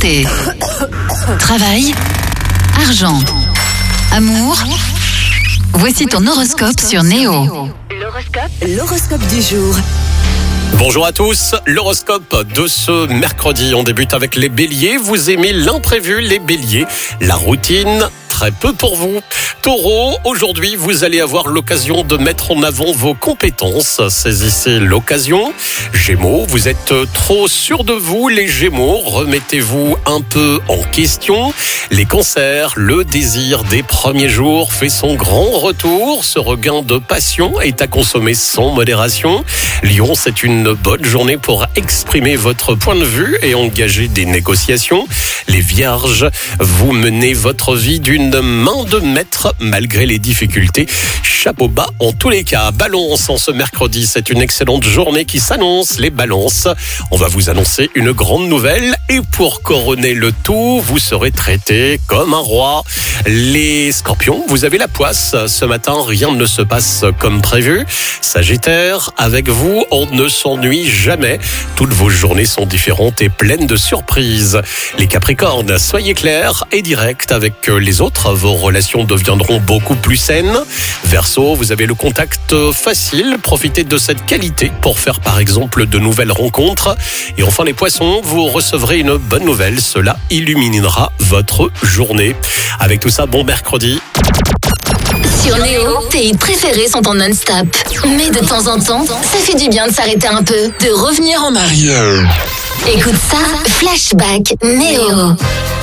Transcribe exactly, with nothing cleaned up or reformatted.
Santé, travail, argent, amour. Voici ton horoscope sur Néo. L'horoscope, l'horoscope du jour. Bonjour à tous, l'horoscope de ce mercredi. On débute avec les béliers. Vous aimez l'imprévu, les béliers. La routine, très peu pour vous. Taureau, aujourd'hui, vous allez avoir l'occasion de mettre en avant vos compétences. Saisissez l'occasion. Gémeaux, vous êtes trop sûr de vous. Les Gémeaux, remettez-vous un peu en question. Les cancers, le désir des premiers jours fait son grand retour. Ce regain de passion est à consommer sans modération. Lion, c'est une bonne journée pour exprimer votre point de vue et engager des négociations. Les Vierges, vous menez votre vie d'une main de maître malgré les difficultés. Chapeau bas en tous les cas. Balance, en ce mercredi, c'est une excellente journée qui s'annonce. Les balances, on va vous annoncer une grande nouvelle et pour couronner le tout, vous serez traité comme un roi. Les scorpions, vous avez la poisse. Ce matin, rien ne se passe comme prévu. Sagittaire, avec vous, on ne s'ennuie jamais. Toutes vos journées sont différentes et pleines de surprises. Les Capricornes, soyez clairs et directs avec les autres. Vos relations deviendront beaucoup plus saines. Verseau, vous avez le contact facile. Profitez de cette qualité pour faire par exemple de nouvelles rencontres. Et enfin les Poissons, vous recevrez une bonne nouvelle. Cela illuminera votre journée. Avec tout ça, bon mercredi. Sur Néo, tes hits préférés sont en non-stop. Mais de temps en temps, ça fait du bien de s'arrêter un peu, de revenir en arrière. Écoute ça, Flashback Néo.